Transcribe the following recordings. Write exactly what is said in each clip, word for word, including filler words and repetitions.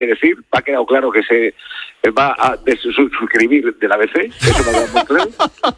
decir, ha quedado claro que se va a desuscribir del A B C, eso me ha quedado muy claro,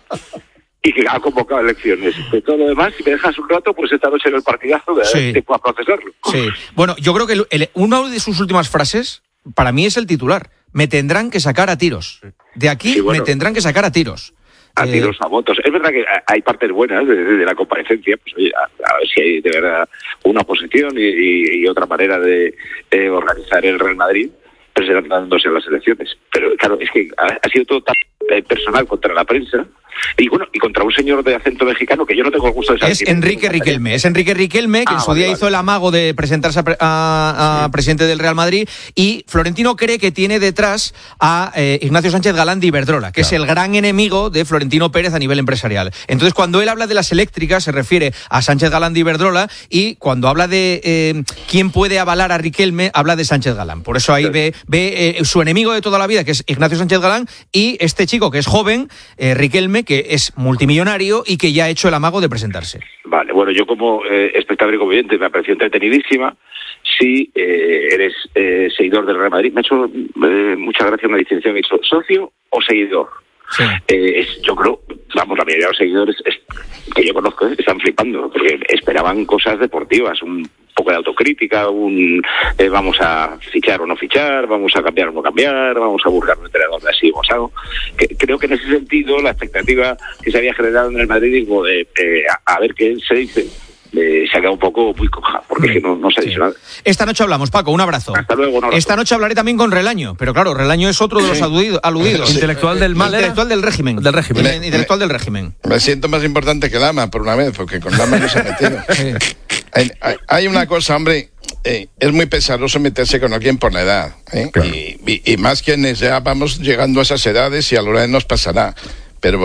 y que ha convocado elecciones. De todo lo demás, si me dejas un rato, pues esta noche en el partidazo de sí. tiempo a procesarlo. Sí. Bueno, yo creo que el, el, una de sus últimas frases, para mí es el titular. Me tendrán que sacar a tiros. De aquí sí, bueno, me tendrán que sacar a tiros. A tiros, a votos. Es verdad que hay partes buenas de, de la comparecencia, pues oye, a, a ver si hay de verdad una oposición y, y, y otra manera de eh, organizar el Real Madrid presentándose a las elecciones. Pero claro, es que ha, ha sido todo tan eh, personal contra la prensa y bueno, y contra un señor de acento mexicano que yo no tengo el gusto de saber. Es Enrique Riquelme, es Enrique Riquelme, que ah, en su vale, día vale. hizo el amago de presentarse a, a, a sí. presidente del Real Madrid, y Florentino cree que tiene detrás a eh, Ignacio Sánchez Galán de Iberdrola, que claro. es el gran enemigo de Florentino Pérez a nivel empresarial. Entonces, cuando él habla de las eléctricas, se refiere a Sánchez Galán de Iberdrola, y cuando habla de eh, quién puede avalar a Riquelme, habla de Sánchez Galán. Por eso ahí sí. ve, ve eh, su enemigo de toda la vida, que es Ignacio Sánchez Galán, y este chico que es joven, eh, Riquelme, que es multimillonario y que ya ha hecho el amago de presentarse. Vale, bueno, yo como eh, espectador y como oyente me ha parecido entretenidísima. Si eh, eres eh, seguidor del Real Madrid, me ha hecho eh, mucha gracia una distinción, he dicho socio o seguidor. Sí. Eh, es, yo creo, vamos, la mayoría de los seguidores es, que yo conozco eh, están flipando, porque esperaban cosas deportivas, un poco de autocrítica, un eh, vamos a fichar o no fichar, vamos a cambiar o no cambiar, vamos a buscar un entrenador de así o asado. Que, creo que en ese sentido la expectativa que se había generado en el Madrid, digo, de, eh, a, a ver qué se dice, Eh, se ha quedado un poco muy coja, porque es que no, no se ha dicho sí. nada. Esta noche hablamos, Paco, un abrazo. Hasta luego, un abrazo. Esta noche hablaré también con Relaño, pero claro, Relaño es otro de los sí. aludidos. aludidos. Sí. Intelectual del mal. Intelectual del régimen. Del régimen. Me, intelectual me, del régimen. Me siento más importante que Lama, por una vez, porque con Lama no se ha metido. Sí. hay, hay, hay una cosa, hombre, eh, es muy pesaroso meterse con alguien por la edad, ¿eh? Claro. y, y, y más quienes ya vamos llegando a esas edades y a lo largo nos pasará. Pero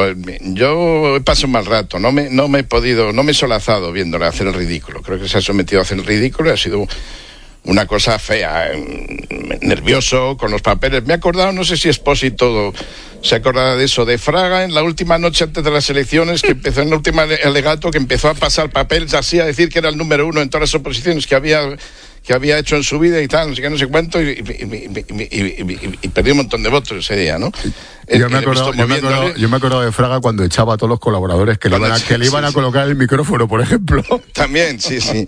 yo paso un mal rato, no me, no me he podido, no me he solazado viéndole hacer el ridículo. Creo que se ha sometido a hacer el ridículo y ha sido una cosa fea, nervioso, con los papeles. Me he acordado, no sé si Expósito se acordará de eso, de Fraga en la última noche antes de las elecciones, que empezó en el último alegato, que empezó a pasar papeles así, a decir que era el número uno en todas las oposiciones que había... que había hecho en su vida y tal, no sé qué, no sé cuánto, y, y, y, y, y, y, y perdió un montón de votos ese día, ¿no? Yo me, acuerdo, yo, me acuerdo, yo me acuerdo de Fraga cuando echaba a todos los colaboradores que, le iban, a, que le iban sí, a colocar sí. el micrófono, por ejemplo. También, sí, sí.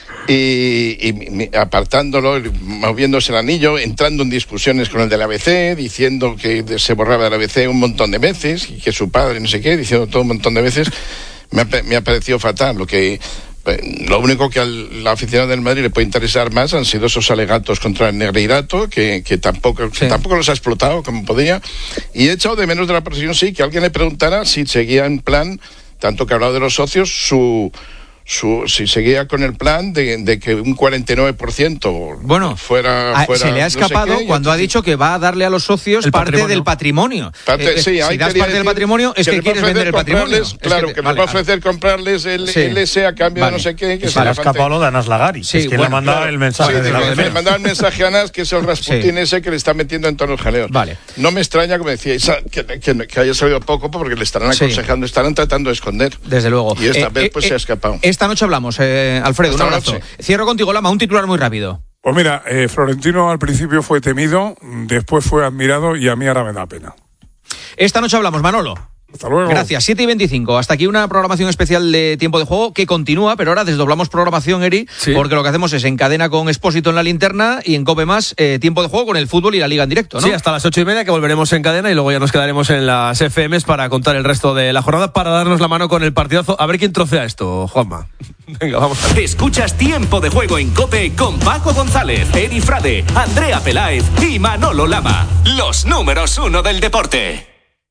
Y, y apartándolo, moviéndose el anillo, entrando en discusiones con el del A B C, diciendo que se borraba del A B C un montón de veces, y que su padre no sé qué, diciendo todo un montón de veces. Me ha, me ha parecido fatal, lo que... Lo único que a la aficionada del Madrid le puede interesar más han sido esos alegatos contra el Negreirato, que, que, tampoco, sí. que tampoco los ha explotado como podía. Y he echado de menos de la presión, sí, que alguien le preguntara si seguía en plan, tanto que ha hablado de los socios, su... Su, si seguía con el plan de, de que un cuarenta y nueve por ciento bueno, fuera, fuera se le ha escapado no sé qué, cuando ha dicho que va a darle a los socios parte patrimonio. del patrimonio. Parte, eh, sí, si das parte del patrimonio es que, que quieres vender el patrimonio. Claro, es que, que vale, nos va a ofrecer comprarles el sí. L S a cambio vale. de no sé qué. Que se le ha escapado lo de Anas Lagari. Sí, es que bueno, le mandaba claro, el mensaje. Sí, de la le mandaba el mensaje a Anas, que es el Rasputin sí. ese que le está metiendo en todos los jaleos. Vale. No me extraña, como decía, que, que, que haya salido poco porque le estarán aconsejando, sí. estarán tratando de esconder. Desde luego. Y esta eh, vez eh, pues eh, se ha escapado. Esta noche hablamos, eh, Alfredo, un abrazo. Noche. Cierro contigo, Lama, un titular muy rápido. Pues mira, eh, Florentino al principio fue temido, después fue admirado y a mí ahora me da pena. Esta noche hablamos, Manolo. Hasta luego. Gracias, siete y veinticinco. Hasta aquí una programación especial de Tiempo de Juego que continúa, pero ahora desdoblamos programación, Eri, sí. porque lo que hacemos es en cadena con Expósito en la linterna y en COPE más eh, Tiempo de Juego con el fútbol y la Liga en directo, ¿no? Sí, hasta las ocho y media que volveremos en cadena y luego ya nos quedaremos en las F Ms para contar el resto de la jornada, para darnos la mano con el partidazo. A ver quién trocea esto, Juanma. Venga, vamos a ver. Escuchas Tiempo de Juego en COPE con Paco González, Eri Frade, Andrea Peláez y Manolo Lama. Los números uno del deporte.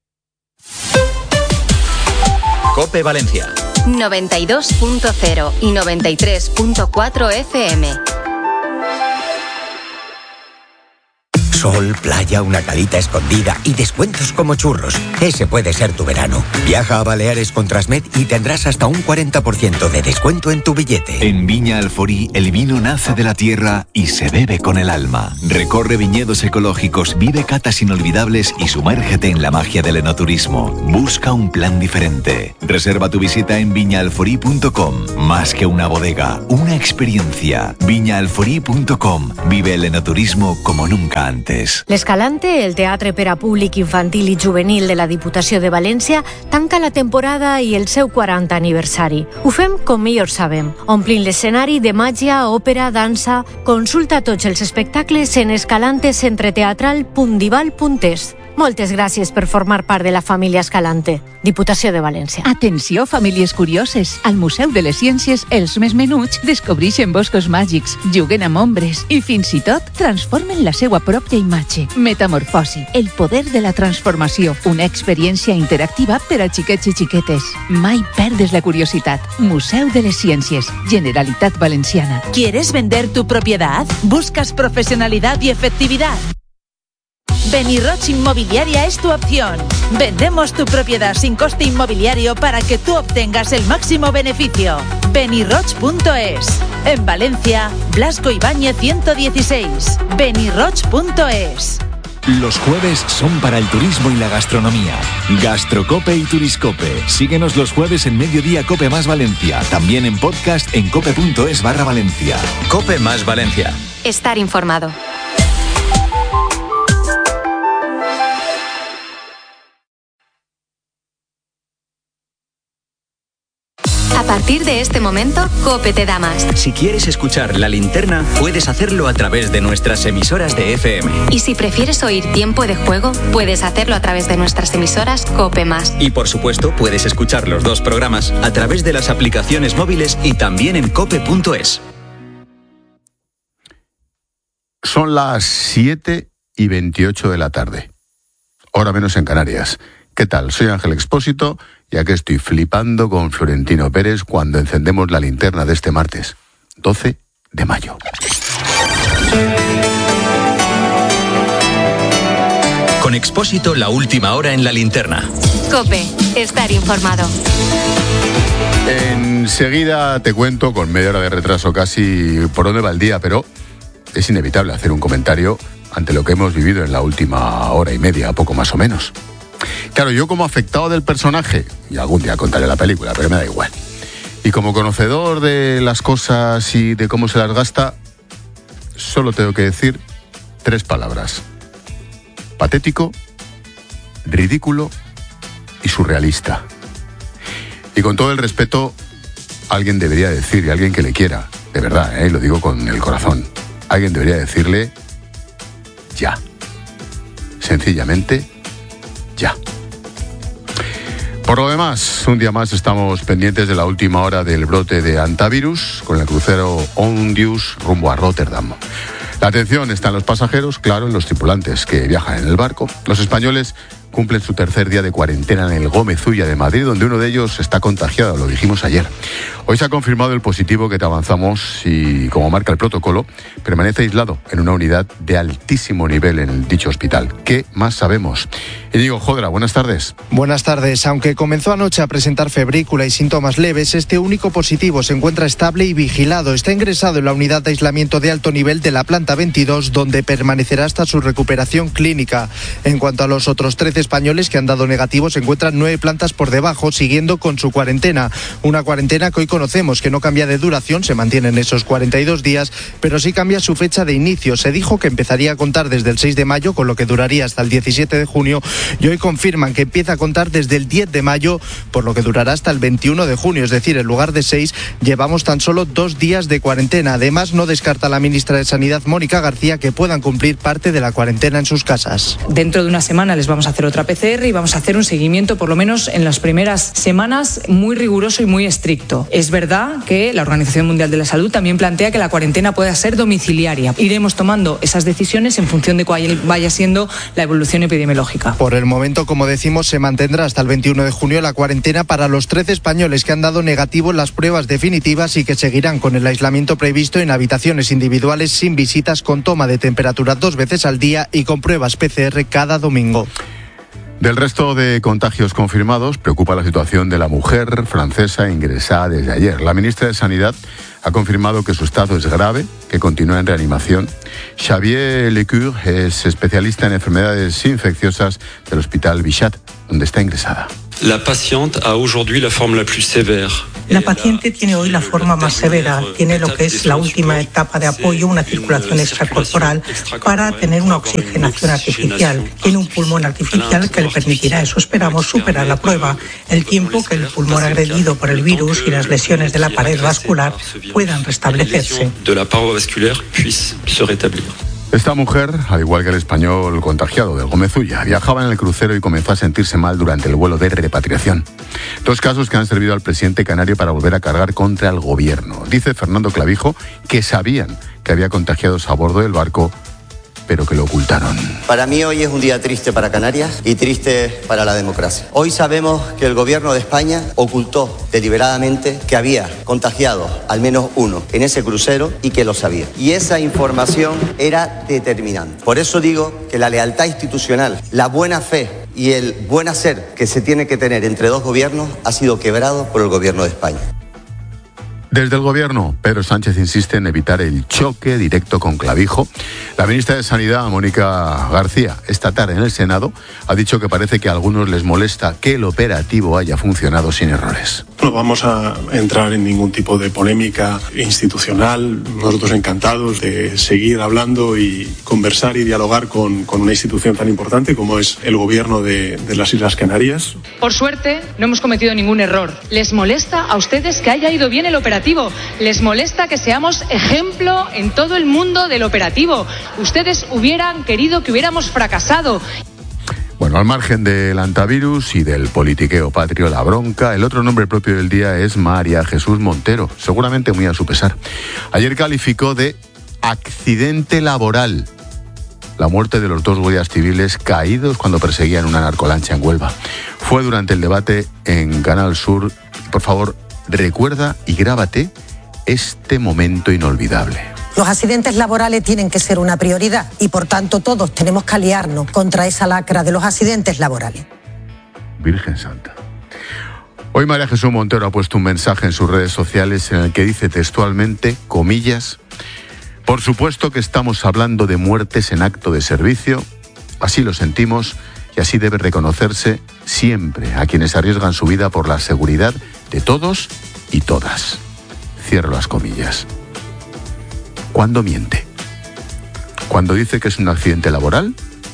COPE Valencia noventa y dos punto cero y noventa y tres punto cuatro F M. Sol, playa, una calita escondida y descuentos como churros. Ese puede ser tu verano. Viaja a Baleares con Transmed y tendrás hasta un cuarenta por ciento de descuento en tu billete. En Viña Alforí, el vino nace de la tierra y se bebe con el alma. Recorre viñedos ecológicos, vive catas inolvidables y sumérgete en la magia del enoturismo. Busca un plan diferente. Reserva tu visita en viña alforí punto com. Más que una bodega, una experiencia. viña alforí punto com. Vive el enoturismo como nunca antes. L'Escalante, el teatre per a públic infantil i juvenil de la Diputació de València, tanca la temporada i el seu quaranta aniversari. Ho fem com millor sabem, omplint l'escenari de màgia, òpera, dansa. Consulta tots els espectacles en escalantecentre-teatral punt dival punt es. Moltes gràcies per formar part de la família Escalante. Diputació de València. Atenció, famílies curioses. Al Museu de les Ciències, els més menuts descobreixen boscos màgics, juguen amb ombres i fins i tot transformen la seva pròpia imatge. Metamorfosi, el poder de la transformació. Una experiència interactiva per a xiquets i xiquetes. Mai perdes la curiositat. Museu de les Ciències, Generalitat Valenciana. ¿Quieres vender tu propiedad? ¿Buscas profesionalidad y efectividad? Beniroch Inmobiliaria es tu opción. Vendemos tu propiedad sin coste inmobiliario para que tú obtengas el máximo beneficio. Beniroch punto es. En Valencia, Blasco Ibáñez ciento dieciséis. Beniroch punto es. Los jueves son para el turismo y la gastronomía. Gastrocope y Turiscope. Síguenos los jueves en Mediodía Cope Más Valencia. También en podcast en cope punto es barra Valencia. Cope Más Valencia. Estar informado. A partir de este momento, COPE te da más. Si quieres escuchar La Linterna, puedes hacerlo a través de nuestras emisoras de F M. Y si prefieres oír Tiempo de Juego, puedes hacerlo a través de nuestras emisoras COPE más. Y por supuesto, puedes escuchar los dos programas a través de las aplicaciones móviles y también en cope punto es. Son las siete y veintiocho de la tarde. Hora menos en Canarias. ¿Qué tal? Soy Ángel Expósito y aquí estoy flipando con Florentino Pérez cuando encendemos la linterna de este martes, doce de mayo. Con Expósito, la última hora en la linterna. COPE, estar informado. Enseguida te cuento, con media hora de retraso casi, por dónde va el día, pero es inevitable hacer un comentario ante lo que hemos vivido en la última hora y media, poco más o menos. Claro, yo como afectado del personaje, y algún día contaré la película, pero me da igual, y como conocedor de las cosas y de cómo se las gasta, solo tengo que decir tres palabras: patético, ridículo y surrealista. Y con todo el respeto, alguien debería decir, y alguien que le quiera, de verdad, ¿eh? Lo digo con el corazón, alguien debería decirle ya. Sencillamente, ya. Por lo demás, un día más estamos pendientes de la última hora del brote de hantavirus con el crucero Ondius rumbo a Rotterdam. La atención está en los pasajeros, claro, en los tripulantes que viajan en el barco. Los españoles cumplen su tercer día de cuarentena en el Gómez Ulla de Madrid, donde uno de ellos está contagiado, lo dijimos ayer. Hoy se ha confirmado el positivo que te avanzamos y, como marca el protocolo, permanece aislado en una unidad de altísimo nivel en dicho hospital. ¿Qué más sabemos? Íñigo Jodra, buenas tardes. Buenas tardes. Aunque comenzó anoche a presentar febrícula y síntomas leves, este único positivo se encuentra estable y vigilado. Está ingresado en la unidad de aislamiento de alto nivel de la planta veintidós, donde permanecerá hasta su recuperación clínica. En cuanto a los otros trece españoles que han dado negativo, se encuentran nueve plantas por debajo, siguiendo con su cuarentena. Una cuarentena que hoy conocemos que no cambia de duración, se mantienen esos cuarenta y dos días, pero sí cambia su fecha de inicio. Se dijo que empezaría a contar desde el seis de mayo, con lo que duraría hasta el diecisiete de junio, y hoy confirman que empieza a contar desde el diez de mayo, por lo que durará hasta el veintiuno de junio, es decir, en lugar de seis, llevamos tan solo dos días de cuarentena. Además, no descarta la ministra de Sanidad, Mónica García, que puedan cumplir parte de la cuarentena en sus casas. Dentro de una semana les vamos a hacer otra otra P C R y vamos a hacer un seguimiento, por lo menos en las primeras semanas, muy riguroso y muy estricto. Es verdad que la Organización Mundial de la Salud también plantea que la cuarentena pueda ser domiciliaria. Iremos tomando esas decisiones en función de cuál vaya siendo la evolución epidemiológica. Por el momento, como decimos, se mantendrá hasta el veintiuno de junio la cuarentena para los trece españoles que han dado negativo en las pruebas definitivas y que seguirán con el aislamiento previsto en habitaciones individuales sin visitas, con toma de temperatura dos veces al día y con pruebas P C R cada domingo. Del resto de contagios confirmados, preocupa la situación de la mujer francesa ingresada desde ayer. La ministra de Sanidad ha confirmado que su estado es grave, que continúa en reanimación. Xavier Lecour es especialista en enfermedades infecciosas del Hospital Bichat, donde está ingresada. La paciente a aujourd'hui la forma la plus sévère. La paciente tiene hoy la forma más severa, tiene lo que es la última etapa de apoyo, una circulación extracorporal para tener una oxigenación artificial. Tiene un pulmón artificial que le permitirá, eso esperamos, superar la prueba, el tiempo que el pulmón agredido por el virus y las lesiones de la pared vascular puedan restablecerse. De la paroi vasculaire puisse se rétablir. Esta mujer, al igual que el español contagiado del Gómez Ulla, viajaba en el crucero y comenzó a sentirse mal durante el vuelo de repatriación. Dos casos que han servido al presidente canario para volver a cargar contra el gobierno. Dice Fernando Clavijo que sabían que había contagiados a bordo del barco, pero que lo ocultaron. Para mí hoy es un día triste para Canarias y triste para la democracia. Hoy sabemos que el gobierno de España ocultó deliberadamente que había contagiado al menos uno en ese crucero y que lo sabía. Y esa información era determinante. Por eso digo que la lealtad institucional, la buena fe y el buen hacer que se tiene que tener entre dos gobiernos ha sido quebrado por el gobierno de España. Desde el gobierno, Pedro Sánchez insiste en evitar el choque directo con Clavijo. La ministra de Sanidad, Mónica García, esta tarde en el Senado, ha dicho que parece que a algunos les molesta que el operativo haya funcionado sin errores. No vamos a entrar en ningún tipo de polémica institucional. Nosotros encantados de seguir hablando y conversar y dialogar con, con una institución tan importante como es el gobierno de, de las Islas Canarias. Por suerte, no hemos cometido ningún error. ¿Les molesta a ustedes que haya ido bien el operativo? ¿Les molesta que seamos ejemplo en todo el mundo del operativo? Ustedes hubieran querido que hubiéramos fracasado. Bueno, al margen del antivirus y del politiqueo patrio, la bronca, el otro nombre propio del día es María Jesús Montero, seguramente muy a su pesar. Ayer calificó de accidente laboral la muerte de los dos guardias civiles caídos cuando perseguían una narcolancha en Huelva. Fue durante el debate en Canal Sur. Por favor, recuerda y grábate este momento inolvidable. Los accidentes laborales tienen que ser una prioridad y, por tanto, todos tenemos que aliarnos contra esa lacra de los accidentes laborales. Virgen Santa. Hoy María Jesús Montero ha puesto un mensaje en sus redes sociales en el que dice textualmente, comillas, por supuesto que estamos hablando de muertes en acto de servicio, así lo sentimos y así debe reconocerse siempre a quienes arriesgan su vida por la seguridad de todos y todas. Cierro las comillas. ¿Cuándo miente? ¿Cuando dice que es un accidente laboral?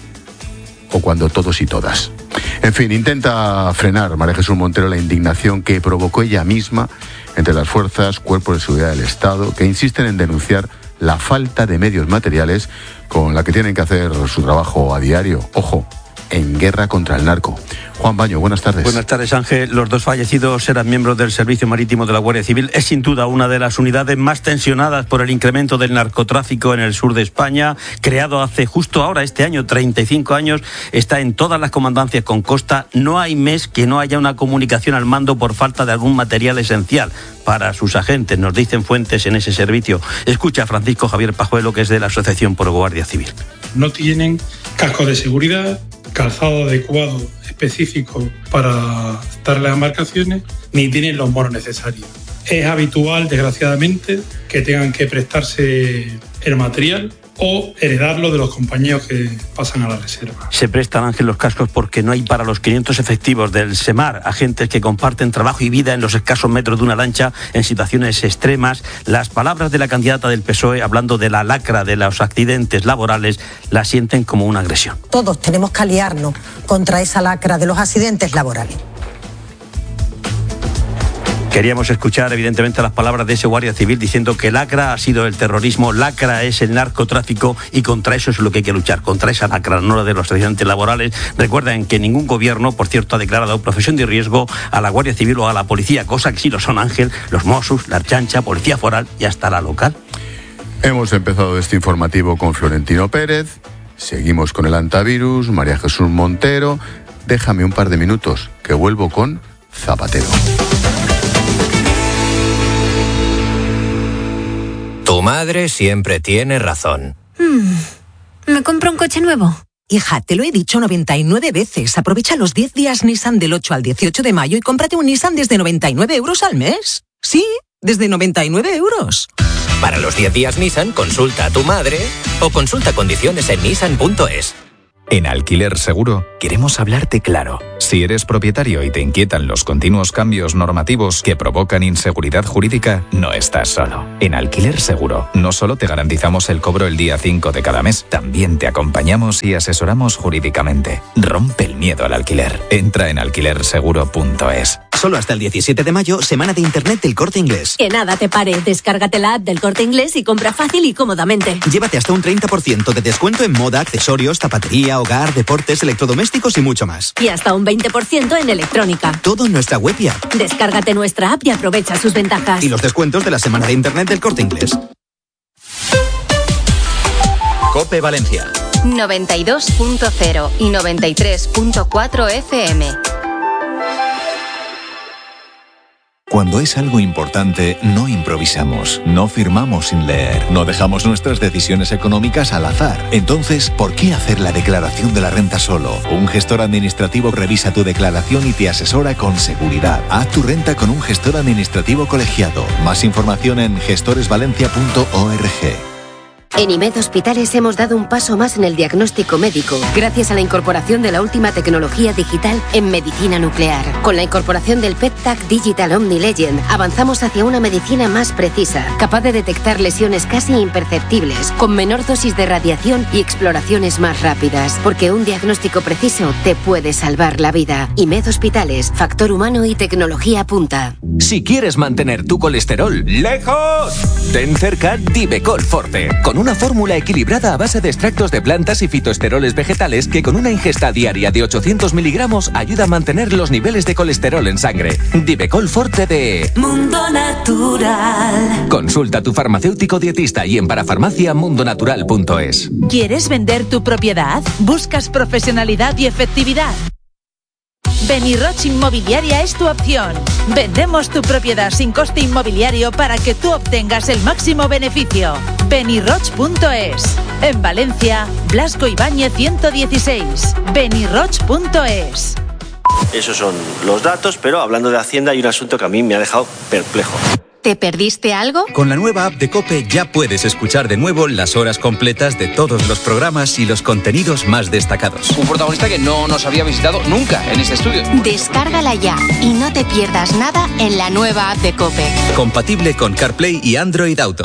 ¿O cuando todos y todas? En fin, intenta frenar María Jesús Montero la indignación que provocó ella misma entre las fuerzas, cuerpos de seguridad del Estado, que insisten en denunciar la falta de medios materiales con la que tienen que hacer su trabajo a diario. Ojo, en guerra contra el narco. Juan Baño, buenas tardes. Buenas tardes, Ángel. Los dos fallecidos eran miembros del Servicio Marítimo de la Guardia Civil. Es sin duda una de las unidades más tensionadas por el incremento del narcotráfico en el sur de España, creado hace justo ahora, este año, treinta y cinco años. Está en todas las comandancias con costa. No hay mes que no haya una comunicación al mando por falta de algún material esencial para sus agentes, nos dicen fuentes en ese servicio. Escucha a Francisco Javier Pajuelo, que es de la Asociación por Guardia Civil. No tienen casco de seguridad, calzado adecuado específico para estar en las embarcaciones, ni tienen los bonos necesarios. Es habitual, desgraciadamente, que tengan que prestarse el material o heredarlo de los compañeros que pasan a la reserva. Se prestan, Ángel, los cascos porque no hay para los quinientos efectivos del SEMAR, agentes que comparten trabajo y vida en los escasos metros de una lancha en situaciones extremas. Las palabras de la candidata del P S O E, hablando de la lacra de los accidentes laborales, la sienten como una agresión. Todos tenemos que aliarnos contra esa lacra de los accidentes laborales. Queríamos escuchar, evidentemente, las palabras de ese guardia civil diciendo que lacra ha sido el terrorismo, lacra es el narcotráfico y contra eso es lo que hay que luchar, contra esa lacra, no la de los accidentes laborales. Recuerden que ningún gobierno, por cierto, ha declarado profesión de riesgo a la Guardia Civil o a la policía, cosa que sí lo son, Ángel, los Mossos, la Ertzaintza, Policía Foral y hasta la local. Hemos empezado este informativo con Florentino Pérez, seguimos con el antivirus, María Jesús Montero. Déjame un par de minutos, que vuelvo con Zapatero. Tu madre siempre tiene razón. Hmm. ¿Me compro un coche nuevo? Hija, te lo he dicho noventa y nueve veces. Aprovecha los diez días Nissan del ocho al dieciocho de mayo y cómprate un Nissan desde noventa y nueve euros al mes. Sí, desde noventa y nueve euros. Para los diez días Nissan, consulta a tu madre o consulta condiciones en nissan punto es. En Alquiler Seguro queremos hablarte claro. Si eres propietario y te inquietan los continuos cambios normativos que provocan inseguridad jurídica, no estás solo. En Alquiler Seguro no solo te garantizamos el cobro el día cinco de cada mes, también te acompañamos y asesoramos jurídicamente. Rompe el miedo al alquiler. Entra en alquiler seguro punto es. Solo hasta el diecisiete de mayo, semana de Internet del Corte Inglés. Que nada te pare, descárgate la app del Corte Inglés y compra fácil y cómodamente. Llévate hasta un treinta por ciento de descuento en moda, accesorios, zapatería, hogar, deportes, electrodomésticos y mucho más. Y hasta un veinte por ciento en electrónica. Todo en nuestra web y app. Descárgate nuestra app y aprovecha sus ventajas. Y los descuentos de la semana de Internet del Corte Inglés. COPE Valencia. noventa y dos punto cero y noventa y tres punto cuatro F M. Cuando es algo importante, no improvisamos, no firmamos sin leer, no dejamos nuestras decisiones económicas al azar. Entonces, ¿por qué hacer la declaración de la renta solo? Un gestor administrativo revisa tu declaración y te asesora con seguridad. Haz tu renta con un gestor administrativo colegiado. Más información en gestores valencia punto org. En IMED Hospitales hemos dado un paso más en el diagnóstico médico, gracias a la incorporación de la última tecnología digital en medicina nuclear. Con la incorporación del PET-TAC Digital Omni Legend, avanzamos hacia una medicina más precisa, capaz de detectar lesiones casi imperceptibles, con menor dosis de radiación y exploraciones más rápidas. Porque un diagnóstico preciso te puede salvar la vida. IMED Hospitales, factor humano y tecnología punta. Si quieres mantener tu colesterol lejos, ten cerca Divecol Forte, con una fórmula equilibrada a base de extractos de plantas y fitoesteroles vegetales que con una ingesta diaria de ochocientos miligramos ayuda a mantener los niveles de colesterol en sangre. Divecol Forte de Mundo Natural. Consulta a tu farmacéutico dietista y en parafarmacia mundo natural punto es. ¿Quieres vender tu propiedad? ¿Buscas profesionalidad y efectividad? Beniroch Inmobiliaria es tu opción. Vendemos tu propiedad sin coste inmobiliario para que tú obtengas el máximo beneficio. Beniroch punto es. En Valencia, Blasco Ibáñez ciento dieciséis. Beniroch punto es. Esos son los datos, pero hablando de Hacienda hay un asunto que a mí me ha dejado perplejo. ¿Te perdiste algo? Con la nueva app de COPE ya puedes escuchar de nuevo las horas completas de todos los programas y los contenidos más destacados. Un protagonista que no nos había visitado nunca en este estudio. Descárgala ya y no te pierdas nada en la nueva app de COPE. Compatible con CarPlay y Android Auto.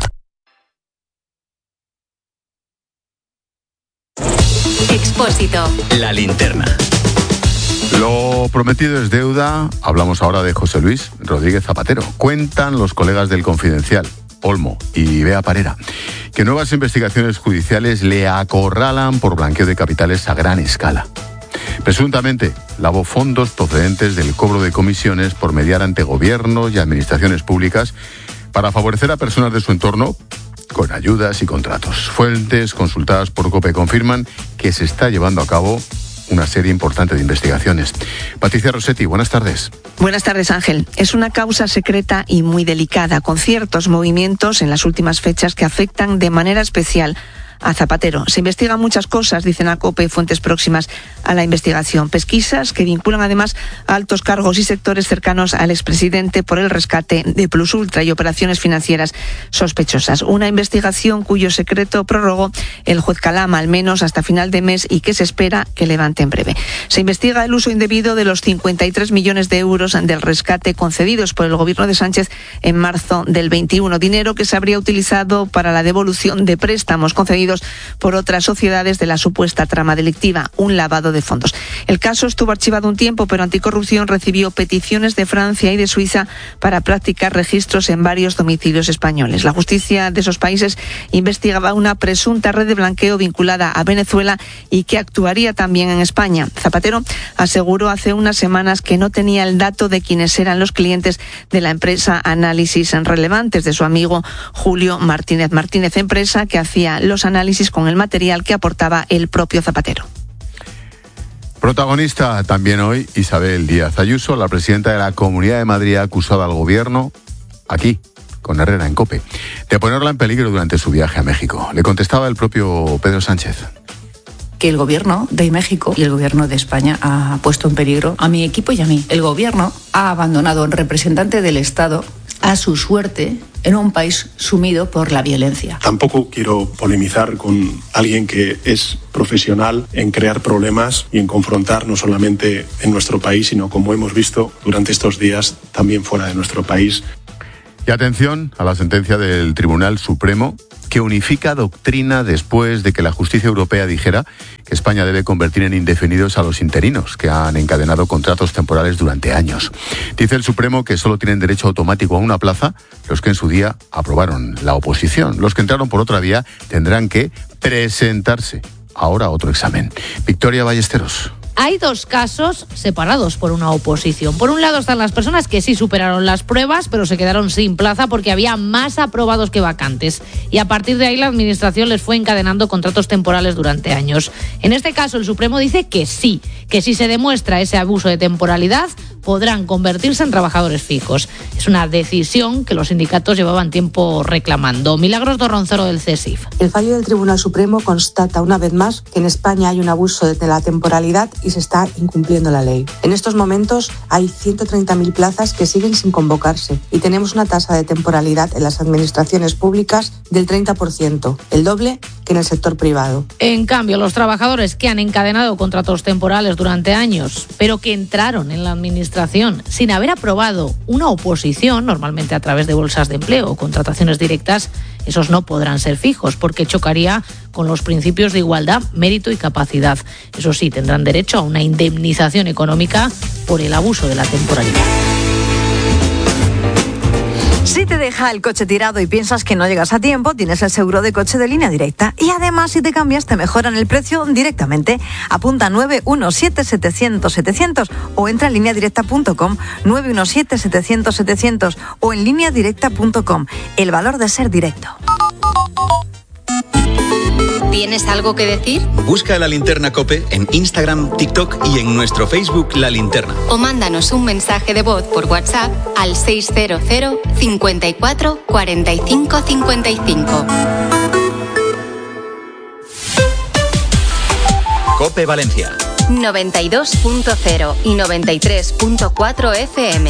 Expósito. La linterna. Lo prometido es deuda. Hablamos ahora de José Luis Rodríguez Zapatero. Cuentan los colegas del Confidencial, Olmo y Bea Parera, que nuevas investigaciones judiciales le acorralan por blanqueo de capitales a gran escala. Presuntamente, lavó fondos procedentes del cobro de comisiones por mediar ante gobiernos y administraciones públicas para favorecer a personas de su entorno con ayudas y contratos. Fuentes consultadas por COPE confirman que se está llevando a cabo una serie importante de investigaciones. Patricia Rossetti, buenas tardes. Buenas tardes, Ángel. Es una causa secreta y muy delicada, con ciertos movimientos en las últimas fechas que afectan de manera especial a Zapatero. Se investigan muchas cosas, dicen a COPE fuentes próximas a la investigación. Pesquisas que vinculan además a altos cargos y sectores cercanos al expresidente por el rescate de Plus Ultra y operaciones financieras sospechosas. Una investigación cuyo secreto prorrogó el juez Calama, al menos hasta final de mes, y que se espera que levante en breve. Se investiga el uso indebido de los cincuenta y tres millones de euros del rescate concedidos por el gobierno de Sánchez en marzo del veintiuno, dinero que se habría utilizado para la devolución de préstamos concedidos Unidos por otras sociedades de la supuesta trama delictiva, un lavado de fondos. El caso estuvo archivado un tiempo, pero Anticorrupción recibió peticiones de Francia y de Suiza para practicar registros en varios domicilios españoles. La justicia de esos países investigaba una presunta red de blanqueo vinculada a Venezuela y que actuaría también en España. Zapatero aseguró hace unas semanas que no tenía el dato de quiénes eran los clientes de la empresa Análisis Relevantes de su amigo Julio Martínez Martínez, empresa que hacía los análisis con el material que aportaba el propio Zapatero. Protagonista también hoy Isabel Díaz Ayuso, la presidenta de la Comunidad de Madrid, ha acusado al gobierno, aquí, con Herrera en COPE, de ponerla en peligro durante su viaje a México. Le contestaba el propio Pedro Sánchez. Que el gobierno de México y el gobierno de España ha puesto en peligro a mi equipo y a mí. El gobierno ha abandonado a un representante del Estado a su suerte en un país sumido por la violencia. Tampoco quiero polemizar con alguien que es profesional en crear problemas y en confrontar no solamente en nuestro país, sino, como hemos visto durante estos días, también fuera de nuestro país. Y atención a la sentencia del Tribunal Supremo, que unifica doctrina después de que la justicia europea dijera que España debe convertir en indefinidos a los interinos que han encadenado contratos temporales durante años. Dice el Supremo que solo tienen derecho automático a una plaza los que en su día aprobaron la oposición. Los que entraron por otra vía tendrán que presentarse ahora a otro examen. Victoria Ballesteros. Hay dos casos separados por una oposición. Por un lado están las personas que sí superaron las pruebas, pero se quedaron sin plaza porque había más aprobados que vacantes. Y a partir de ahí la Administración les fue encadenando contratos temporales durante años. En este caso el Supremo dice que sí, que si se demuestra ese abuso de temporalidad, podrán convertirse en trabajadores fijos. Es una decisión que los sindicatos llevaban tiempo reclamando. Milagros Dorroncero del CESIF. El fallo del Tribunal Supremo constata una vez más que en España hay un abuso de la temporalidad y se está incumpliendo la ley. En estos momentos hay ciento treinta mil plazas que siguen sin convocarse y tenemos una tasa de temporalidad en las administraciones públicas del treinta por ciento, el doble que en el sector privado. En cambio, los trabajadores que han encadenado contratos temporales durante años, pero que entraron en la administración sin haber aprobado una oposición, normalmente a través de bolsas de empleo o contrataciones directas, esos no podrán ser fijos porque chocaría con los principios de igualdad, mérito y capacidad. Eso sí, tendrán derecho a una indemnización económica por el abuso de la temporalidad. Si te deja el coche tirado y piensas que no llegas a tiempo, tienes el seguro de coche de Línea Directa. Y además, si te cambias, te mejoran el precio directamente. Apunta nueve uno siete, setecientos, setecientos o entra en línea directa punto com, nueve uno siete, setecientos, setecientos o en línea directa punto com. El valor de ser directo. ¿Tienes algo que decir? Busca La Linterna COPE en Instagram, TikTok y en nuestro Facebook La Linterna. O mándanos un mensaje de voz por WhatsApp al seis cero cero, cinco cuatro, cuatro cinco cinco cinco. COPE Valencia. noventa y dos punto cero y noventa y tres punto cuatro F M.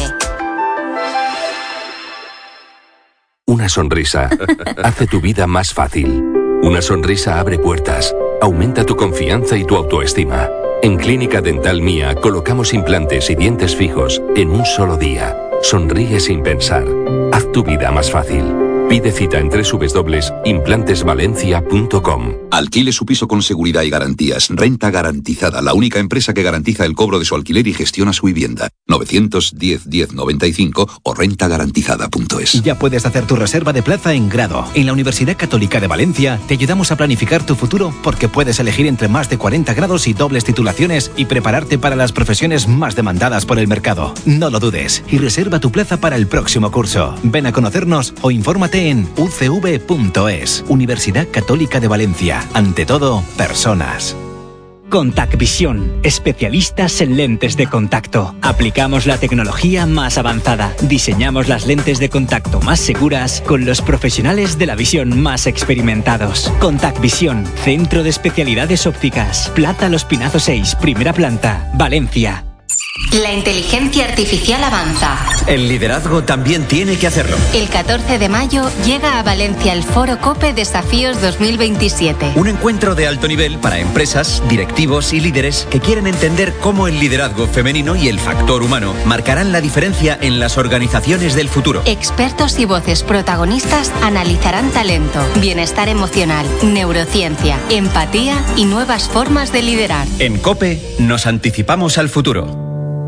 Una sonrisa hace tu vida más fácil. Una sonrisa abre puertas, aumenta tu confianza y tu autoestima. En Clínica Dental Mía colocamos implantes y dientes fijos en un solo día. Sonríe sin pensar. Haz tu vida más fácil. Pide cita en doble u doble u doble u punto implantes valencia punto com. Alquile su piso con seguridad y garantías. Renta Garantizada, la única empresa que garantiza el cobro de su alquiler y gestiona su vivienda. novecientos diez, diez noventa y cinco o renta garantizada punto es. Ya puedes hacer tu reserva de plaza en grado. En la Universidad Católica de Valencia te ayudamos a planificar tu futuro porque puedes elegir entre más de cuarenta grados y dobles titulaciones y prepararte para las profesiones más demandadas por el mercado. No lo dudes y reserva tu plaza para el próximo curso. Ven a conocernos o infórmate en u c v punto es. Universidad Católica de Valencia. Ante todo, personas. Contact Visión, especialistas en lentes de contacto. Aplicamos la tecnología más avanzada. Diseñamos las lentes de contacto más seguras con los profesionales de la visión más experimentados. Contact Visión, Centro de Especialidades Ópticas. Plaza Los Pinazos seis, primera planta, Valencia. La inteligencia artificial avanza. El liderazgo también tiene que hacerlo. El catorce de mayo llega a Valencia el Foro COPE Desafíos dos mil veintisiete. Un encuentro de alto nivel para empresas, directivos y líderes que quieren entender cómo el liderazgo femenino y el factor humano marcarán la diferencia en las organizaciones del futuro. Expertos y voces protagonistas analizarán talento, bienestar emocional, neurociencia, empatía y nuevas formas de liderar. En COPE nos anticipamos al futuro.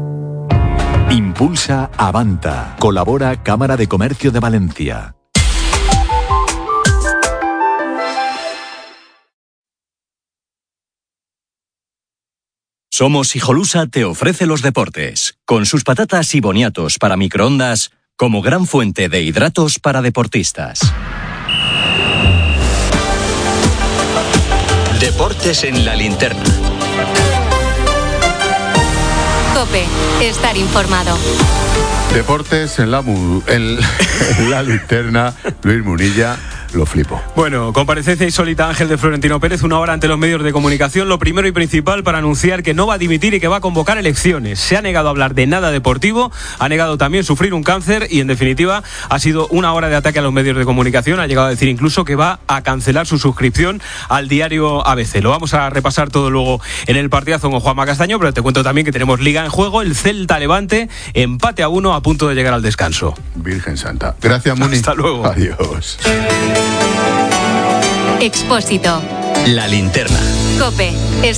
Impulsa Avanta. Colabora Cámara de Comercio de Valencia. Somos Hijolusa te ofrece los deportes, con sus patatas y boniatos para microondas como gran fuente de hidratos para deportistas. Deportes en la linterna. COPE, estar informado. Deportes en la, mu- en, en la linterna, Luis Munilla. Lo flipo. Bueno, comparecencia insólita Ángel de Florentino Pérez, una hora ante los medios de comunicación. Lo primero y principal para anunciar que no va a dimitir y que va a convocar elecciones. Se ha negado a hablar de nada deportivo, ha negado también sufrir un cáncer y, en definitiva, ha sido una hora de ataque a los medios de comunicación. Ha llegado a decir incluso que va a cancelar su suscripción al diario A B C. Lo vamos a repasar todo luego en el partidazo con Juanma Castaño, pero te cuento también que tenemos Liga en juego, el Celta Levante, empate a uno a punto de llegar al descanso. Virgen Santa. Gracias, Muni. Hasta luego. Adiós. Expósito. La linterna. COPE.